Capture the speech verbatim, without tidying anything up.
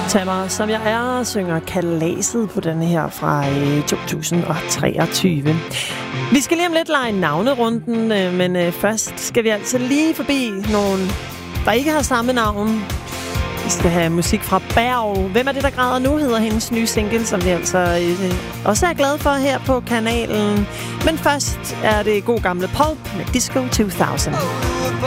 Tag mig, som jeg er, synger Kalaset på denne her fra øh, to tusind treogtyve. Vi skal lige om lidt lege navnerunden, øh, men øh, først skal vi altså lige forbi nogen, der ikke har samme navn. Vi skal have musik fra Berg. Hvem er det, der græder nu, hedder hendes nye single, som vi altså øh, også er glade for her på kanalen. Men først er det god gamle Pulp med Disco to tusind.